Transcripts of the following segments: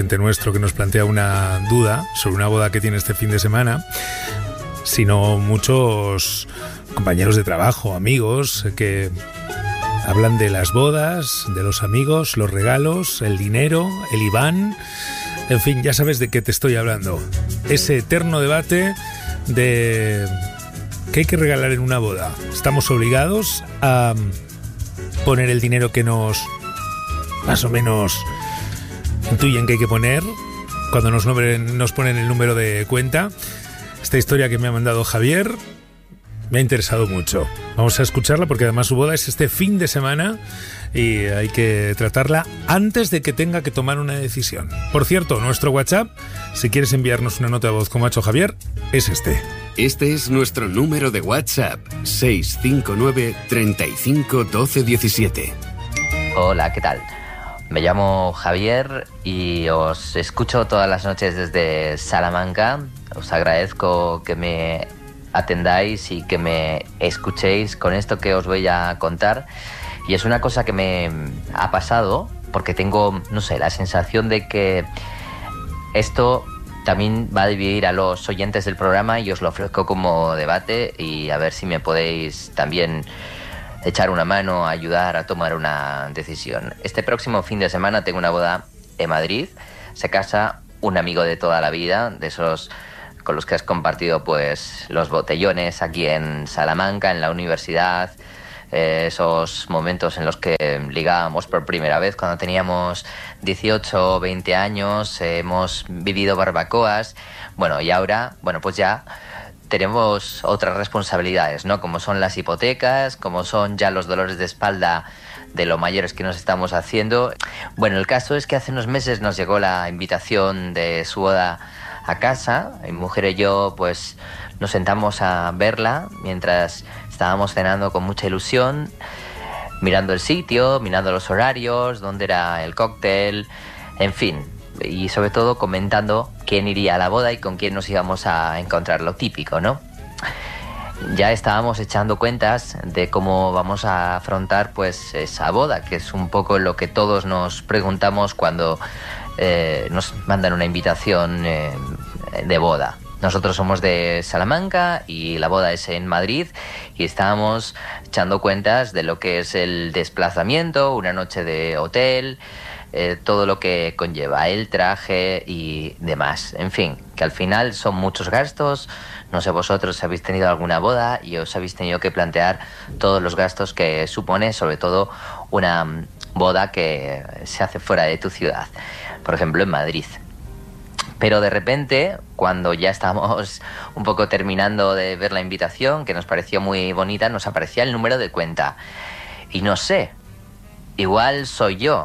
nuestro que nos plantea una duda sobre una boda que tiene este fin de semana, sino muchos compañeros de trabajo, amigos, que hablan de las bodas, de los amigos, los regalos, el dinero, el IBAN, en fin, ya sabes de qué te estoy hablando. Ese eterno debate de qué hay que regalar en una boda. Estamos obligados a poner el dinero que nos más o menos intuyen que hay que poner cuando nos ponen el número de cuenta. Esta historia que me ha mandado Javier me ha interesado mucho. Vamos a escucharla porque además su boda es este fin de semana y hay que tratarla antes de que tenga que tomar una decisión. Por cierto, nuestro WhatsApp, si quieres enviarnos una nota de voz como ha hecho Javier, es este. Este es nuestro número de WhatsApp, 659 35 12 17. Hola, ¿qué tal? Me llamo Javier y os escucho todas las noches desde Salamanca. Os agradezco que me atendáis y que me escuchéis con esto que os voy a contar. Y es una cosa que me ha pasado porque tengo, no sé, la sensación de que esto también va a dividir a los oyentes del programa y os lo ofrezco como debate y a ver si me podéis también echar una mano, ayudar a tomar una decisión. Este próximo fin de semana tengo una boda en Madrid. Se casa un amigo de toda la vida, de esos con los que has compartido pues los botellones aquí en Salamanca, en la universidad, esos momentos en los que ligábamos por primera vez cuando teníamos 18 o 20 años, hemos vivido barbacoas, bueno, y ahora, bueno, pues ya tenemos otras responsabilidades, ¿no? Como son las hipotecas, como son ya los dolores de espalda de lo mayores que nos estamos haciendo. Bueno, el caso es que hace unos meses nos llegó la invitación de su boda a casa. Mi mujer y yo pues nos sentamos a verla mientras estábamos cenando con mucha ilusión, mirando el sitio, mirando los horarios, dónde era el cóctel, en fin, y sobre todo comentando quién iría a la boda y con quién nos íbamos a encontrar, lo típico, ¿no? Ya estábamos echando cuentas de cómo vamos a afrontar pues esa boda, que es un poco lo que todos nos preguntamos cuando nos mandan una invitación de boda. Nosotros somos de Salamanca y la boda es en Madrid y estábamos echando cuentas de lo que es el desplazamiento, una noche de hotel, todo lo que conlleva el traje y demás. En fin, que al final son muchos gastos. No sé vosotros si habéis tenido alguna boda y os habéis tenido que plantear todos los gastos que supone, sobre todo una boda que se hace fuera de tu ciudad, por ejemplo en Madrid. Pero de repente, cuando ya estábamos un poco terminando de ver la invitación, que nos pareció muy bonita, nos aparecía el número de cuenta. Y no sé, igual soy yo,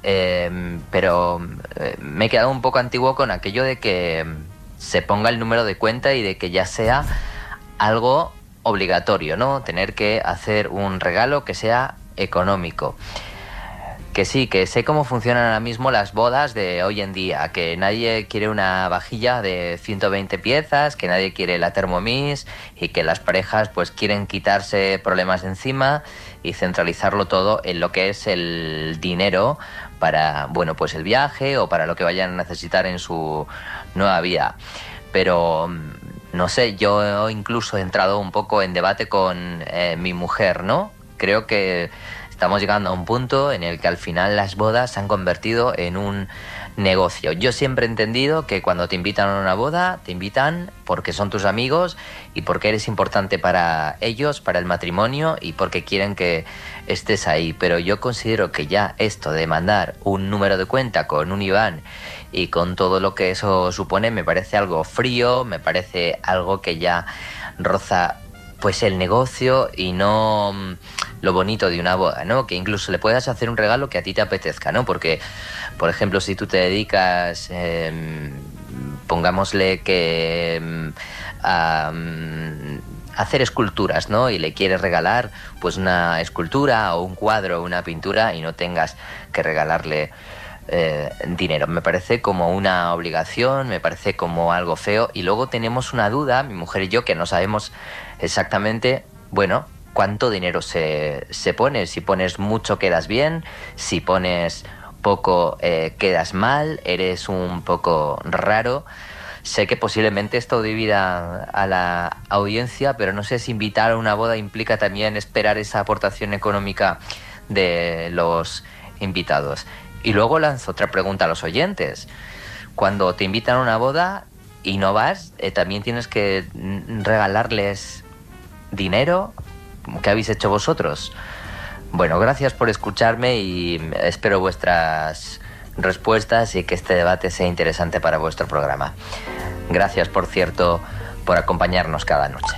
pero me he quedado un poco antiguo con aquello de que se ponga el número de cuenta y de que ya sea algo obligatorio, ¿no? Tener que hacer un regalo que sea económico. Que sí, que sé cómo funcionan ahora mismo las bodas de hoy en día, que nadie quiere una vajilla de 120 piezas, que nadie quiere la Thermomix y que las parejas pues quieren quitarse problemas de encima y centralizarlo todo en lo que es el dinero para, bueno, pues el viaje o para lo que vayan a necesitar en su nueva vida. Pero no sé, yo incluso he entrado un poco en debate con mi mujer, ¿no? Creo que estamos llegando a un punto en el que al final las bodas se han convertido en un negocio. Yo siempre he entendido que cuando te invitan a una boda, te invitan porque son tus amigos y porque eres importante para ellos, para el matrimonio y porque quieren que estés ahí. Pero yo considero que ya esto de mandar un número de cuenta con un IBAN y con todo lo que eso supone me parece algo frío, me parece algo que ya roza pues el negocio y no lo bonito de una boda, ¿no? Que incluso le puedas hacer un regalo que a ti te apetezca, ¿no? Porque, por ejemplo, si tú te dedicas, pongámosle que a hacer esculturas, ¿no? Y le quieres regalar pues una escultura o un cuadro o una pintura y no tengas que regalarle dinero. Me parece como una obligación, me parece como algo feo. Y luego tenemos una duda, mi mujer y yo, que no sabemos exactamente, bueno, cuánto dinero se pone. Si pones mucho quedas bien, si pones poco quedas mal, eres un poco raro. Sé que posiblemente esto divida a la audiencia, pero no sé si invitar a una boda implica también esperar esa aportación económica de los invitados. Y luego lanzo otra pregunta a los oyentes. Cuando te invitan a una boda y no vas, también tienes que regalarles dinero. ¿Qué habéis hecho vosotros? Bueno, gracias por escucharme y espero vuestras respuestas y que este debate sea interesante para vuestro programa. Gracias, por cierto, por acompañarnos cada noche.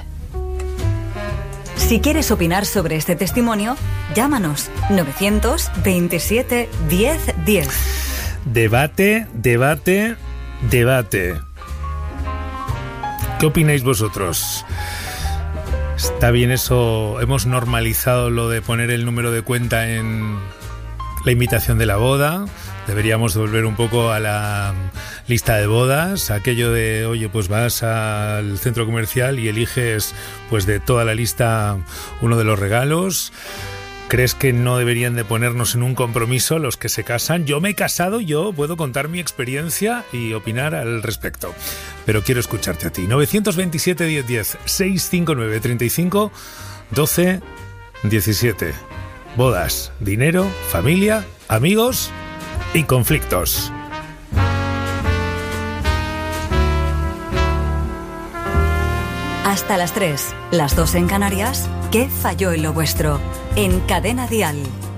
Si quieres opinar sobre este testimonio, llámanos 927 10 10. Debate, debate, debate. ¿Qué opináis vosotros? ¿Está bien eso? ¿Hemos normalizado lo de poner el número de cuenta en la invitación de la boda? Deberíamos volver un poco a la lista de bodas, aquello de, oye, pues vas al centro comercial y eliges pues de toda la lista uno de los regalos. ¿Crees que no deberían de ponernos en un compromiso los que se casan? Yo me he casado, yo puedo contar mi experiencia y opinar al respecto. Pero quiero escucharte a ti. 927 10 10 659 35 12 17. Bodas, dinero, familia, amigos y conflictos. Hasta las 3, las 2 en Canarias. ¿Qué falló en lo vuestro? En Cadena Dial.